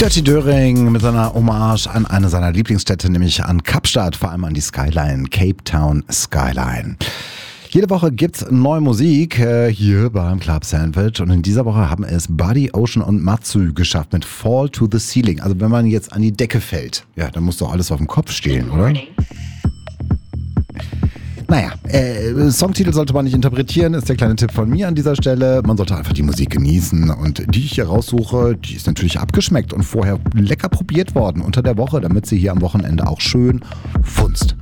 Dirty Döring mit seiner Hommage an eine seiner Lieblingsstädte, nämlich an Kapstadt, vor allem an die Skyline, Cape Town Skyline. Jede Woche gibt's neue Musik hier beim Club Sandwich und in dieser Woche haben es Buddy, Ocean und Matsu geschafft mit Fall to the Ceiling. Also wenn man jetzt an die Decke fällt, ja, dann muss doch alles auf dem Kopf stehen, oder? Naja, Songtitel sollte man nicht interpretieren, ist der kleine Tipp von mir an dieser Stelle. Man sollte einfach die Musik genießen und die ich hier raussuche, die ist natürlich abgeschmeckt und vorher lecker probiert worden unter der Woche, damit sie hier am Wochenende auch schön funzt.